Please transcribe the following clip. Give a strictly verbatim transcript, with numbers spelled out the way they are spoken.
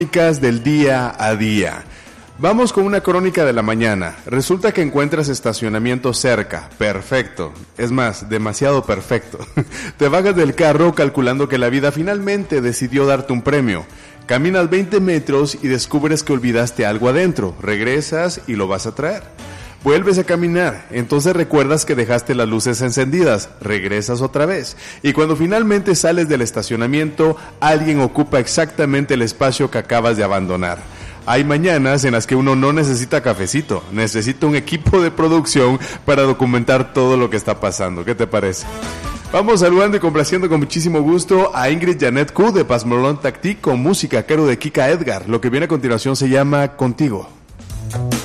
Crónicas del día a día. Vamos con una crónica de la mañana. Resulta que encuentras estacionamiento cerca. Perfecto. Es más, demasiado perfecto. Te bajas del carro calculando que la vida finalmente decidió darte un premio. Caminas veinte metros y descubres que olvidaste algo adentro. Regresas y lo vas a traer. Vuelves a caminar, entonces recuerdas que dejaste las luces encendidas, regresas otra vez. Y cuando finalmente sales del estacionamiento, alguien ocupa exactamente el espacio que acabas de abandonar. Hay mañanas en las que uno no necesita cafecito, necesita un equipo de producción para documentar todo lo que está pasando. ¿Qué te parece? Vamos saludando y complaciendo con muchísimo gusto a Ingrid Janet Q de Pasmolón Tactic con música a cargo de Kika Edgar. Lo que viene a continuación se llama Contigo.